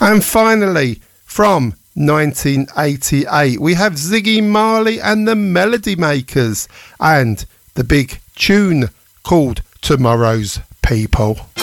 And finally, from 1988, we have Ziggy Marley and the Melody Makers and the big tune called Tomorrow's People.